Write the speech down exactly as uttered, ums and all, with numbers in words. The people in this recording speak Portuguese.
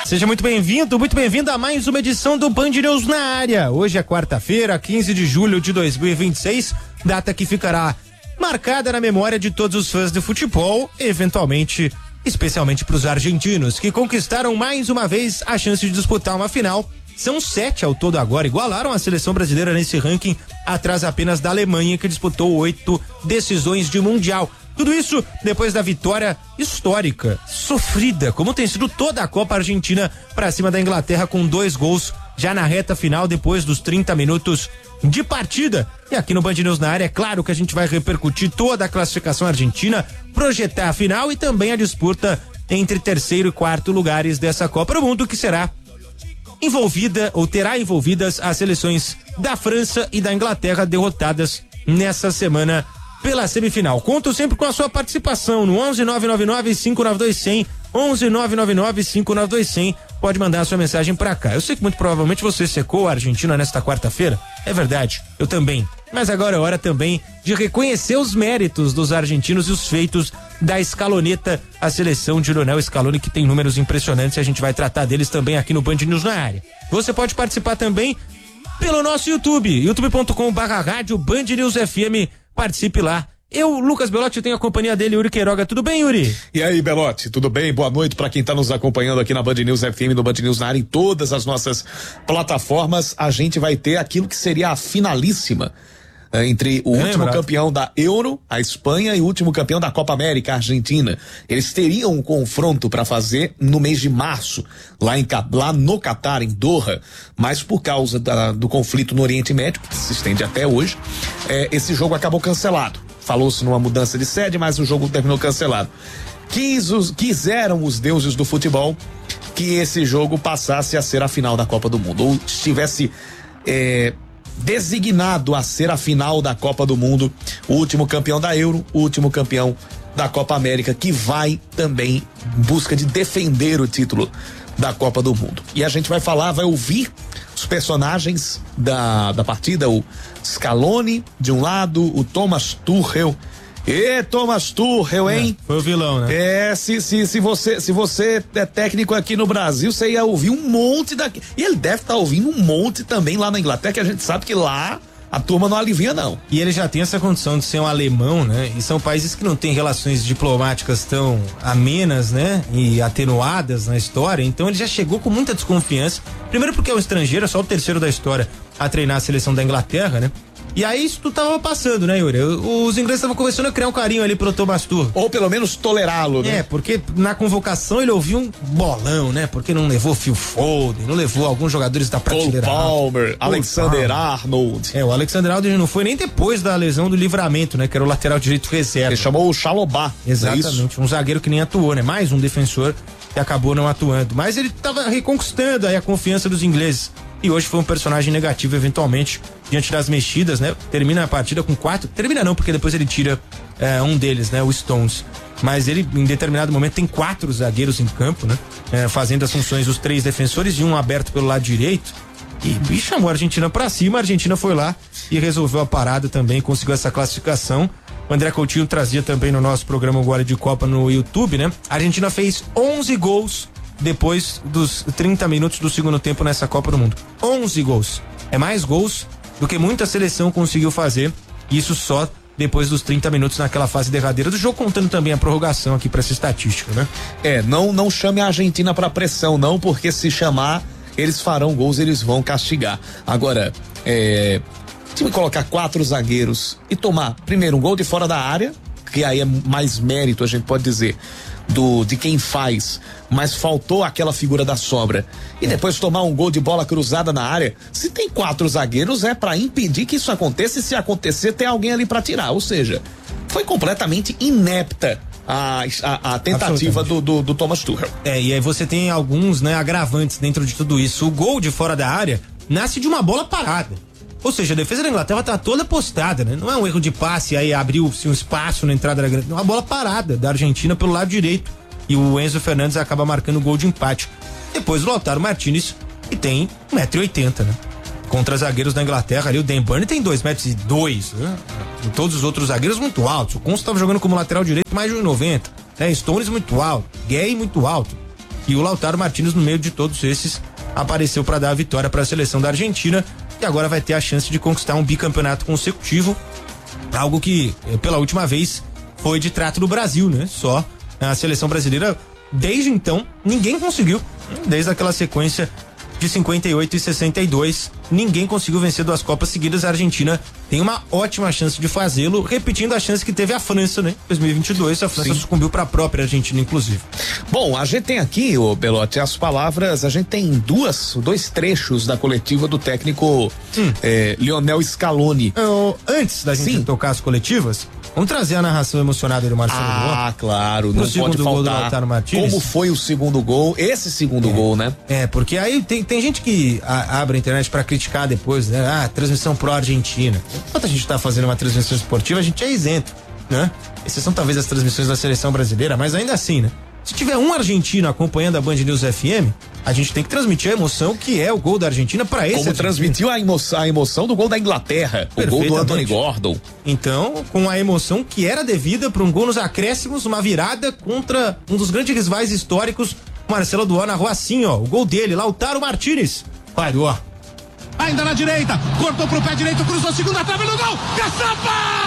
Seja muito bem-vindo, muito bem-vindo a mais uma edição do Band News na área. Hoje é quarta-feira, quinze de julho de dois mil e vinte e seis, data que ficará marcada na memória de todos os fãs de futebol, eventualmente, especialmente para os argentinos, que conquistaram mais uma vez a chance de disputar uma final. São sete ao todo agora, igualaram a seleção brasileira nesse ranking, atrás apenas da Alemanha, que disputou oito decisões de Mundial. Tudo isso depois da vitória histórica, sofrida, como tem sido toda a Copa Argentina, para cima da Inglaterra, com dois gols já na reta final, depois dos trinta minutos de partida. E aqui no Band News na área, é claro que a gente vai repercutir toda a classificação argentina, projetar a final e também a disputa entre terceiro e quarto lugares dessa Copa do Mundo, que será envolvida ou terá envolvidas as seleções da França e da Inglaterra, derrotadas nessa semana pela semifinal. Conto sempre com a sua participação no onze nove nove nove cinco nove dois zero zero, onze nove nove nove cinco nove dois zero zero. Pode mandar a sua mensagem pra cá. Eu sei que muito provavelmente você secou a Argentina nesta quarta-feira. É verdade, eu também. Mas agora é hora também de reconhecer os méritos dos argentinos e os feitos da escaloneta, a seleção de Lionel Scaloni, que tem números impressionantes, e a gente vai tratar deles também aqui no Band News na área. Você pode participar também pelo nosso YouTube, youtube ponto com barra rádio Band News F M. Participe lá. Eu, Lucas Belotti, tenho a companhia dele, Yuri Queiroga. Tudo bem, Yuri? E aí, Belotti, tudo bem? Boa noite para quem tá nos acompanhando aqui na Band News F M, no Band News na área, em todas as nossas plataformas. A gente vai ter aquilo que seria a finalíssima eh, entre o é último lembrado. campeão da Euro, a Espanha, e o último campeão da Copa América, a Argentina. Eles teriam um confronto para fazer no mês de março, lá, em, lá no Catar, em Doha, mas por causa da, do conflito no Oriente Médio, que se estende até hoje, eh, esse jogo acabou cancelado. Falou-se numa mudança de sede, mas o jogo terminou cancelado. Quis os, quiseram os deuses do futebol que esse jogo passasse a ser a final da Copa do Mundo, ou estivesse é, designado a ser a final da Copa do Mundo, o último campeão da Euro, o último campeão da Copa América, que vai também em busca de defender o título da Copa do Mundo. E a gente vai falar, vai ouvir os personagens da, da partida, o Scaloni de um lado, o Thomas Tuchel. E Thomas Tuchel, hein? É, foi o vilão, né? É, se, se, se, você, se você é técnico aqui no Brasil, você ia ouvir um monte daqui. E ele deve estar tá ouvindo um monte também lá na Inglaterra, que a gente sabe que lá a turma não alivia, não. E ele já tem essa condição de ser um alemão, né? E são países que não têm relações diplomáticas tão amenas, né? E atenuadas na história. Então ele já chegou com muita desconfiança. Primeiro porque é um estrangeiro, é só o terceiro da história a treinar a seleção da Inglaterra, né? E aí isso tudo tava passando, né, Yuri? Os ingleses estavam começando a criar um carinho ali pro Thomas Tuchel. Ou pelo menos tolerá-lo, né? É, porque na convocação ele ouviu um bolão, né? Porque não levou Phil Foden, não levou alguns jogadores da Cole prateleira. Palmer, Cole Alexander Palmer. Arnold. É, o Alexander Arnold não foi nem depois da lesão do Livramento, né? Que era o lateral direito reserva. Ele chamou o Chalobah. Exatamente, um zagueiro que nem atuou, né? Mais um defensor que acabou não atuando. Mas ele tava reconquistando aí a confiança dos ingleses. E hoje foi um personagem negativo, eventualmente, diante das mexidas, né? Termina a partida com quatro. Termina não, porque depois ele tira é, um deles, né? O Stones. Mas ele, em determinado momento, tem quatro zagueiros em campo, né? É, fazendo as funções dos três defensores e um aberto pelo lado direito. E, e chamou a Argentina pra cima. A Argentina foi lá e resolveu a parada também, conseguiu essa classificação. O André Coutinho trazia também no nosso programa Gole de Copa no YouTube, né? A Argentina fez onze gols depois dos trinta minutos do segundo tempo nessa Copa do Mundo. onze gols. É mais gols do que muita seleção conseguiu fazer. Isso só depois dos trinta minutos naquela fase derradeira do jogo, contando também a prorrogação aqui para essa estatística, né? É, não, não chame a Argentina pra pressão, não, porque se chamar, eles farão gols, eles vão castigar. Agora, é, time colocar quatro zagueiros e tomar primeiro um gol de fora da área, que aí é mais mérito, a gente pode dizer, do de quem faz, mas faltou aquela figura da sobra. E é. depois tomar um gol de bola cruzada na área. Se tem quatro zagueiros, é para impedir que isso aconteça, e se acontecer, tem alguém ali para tirar. Ou seja, foi completamente inepta a, a, a tentativa do, do, do Thomas Tuchel. É, e aí você tem alguns, né, agravantes dentro de tudo isso. O gol de fora da área nasce de uma bola parada. Ou seja, a defesa da Inglaterra tá toda postada, né? Não é um erro de passe, aí abriu-se um espaço na entrada da grande. Uma bola parada da Argentina pelo lado direito. E o Enzo Fernandes acaba marcando o gol de empate. Depois o Lautaro Martinez, que tem um metro e oitenta, né? Contra zagueiros da Inglaterra ali, o Dan Burn tem dois metros e dois, né? E todos os outros zagueiros muito altos. O Conso estava jogando como lateral direito mais de um e noventa, né? Stones muito alto, Gay muito alto. E o Lautaro Martínez, no meio de todos esses, apareceu para dar a vitória para a seleção da Argentina e agora vai ter a chance de conquistar um bicampeonato consecutivo, algo que pela última vez foi de trato do Brasil, né? Só a seleção brasileira, desde então, ninguém conseguiu, desde aquela sequência de cinquenta e oito e sessenta e dois, ninguém conseguiu vencer duas Copas seguidas. A Argentina tem uma ótima chance de fazê-lo, repetindo a chance que teve a França, né? dois mil e vinte e dois, a França Sim. sucumbiu para a própria Argentina, inclusive. Bom, a gente tem aqui, ô Belotti, as palavras, a gente tem duas, dois trechos da coletiva do técnico hum. eh, Lionel Scaloni. Eu, antes da gente Sim. tocar as coletivas, vamos trazer a narração emocionada do Marcelo Ah, Duan. claro, não pode faltar. Como foi o segundo gol, esse segundo é, gol, né? É, porque aí tem, tem gente que a, abre a internet pra criticar depois, né? Ah, transmissão pró-Argentina. Enquanto a gente tá fazendo uma transmissão esportiva, a gente é isento, né? Essas são talvez as transmissões da seleção brasileira, mas ainda assim, né? Se tiver um argentino acompanhando a Band News F M, a gente tem que transmitir a emoção que é o gol da Argentina para esse. Como transmitiu a emoção, a emoção do gol da Inglaterra, o gol do Anthony Gordon. Então, com a emoção que era devida para um gol nos acréscimos, uma virada contra um dos grandes rivais históricos, Marcelo Duan narrou assim, ó, o gol dele, Lautaro Martínez. Vai, Duan. Ainda na direita, cortou pro pé direito, cruzou, segunda trave no gol, caçapa!